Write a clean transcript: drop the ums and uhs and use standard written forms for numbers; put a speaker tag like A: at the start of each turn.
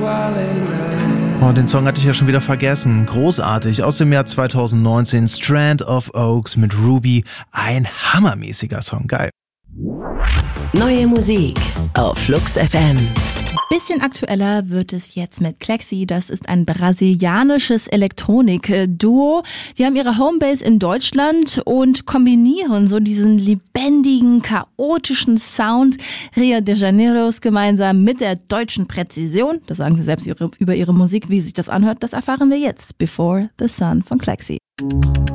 A: Oh, den Song hatte ich ja schon wieder vergessen. Großartig, aus dem Jahr 2019, Strand of Oaks mit Ruby. Ein hammermäßiger Song, geil.
B: Neue Musik auf Flux FM.
C: Bisschen aktueller wird es jetzt mit Clexi. Das ist ein brasilianisches Elektronik-Duo. Die haben ihre Homebase in Deutschland und kombinieren so diesen lebendigen, chaotischen Sound Rio de Janeiros gemeinsam mit der deutschen Präzision. Das sagen sie selbst über ihre Musik. Wie sich das anhört, das erfahren wir jetzt. Before the Sun von Clexi.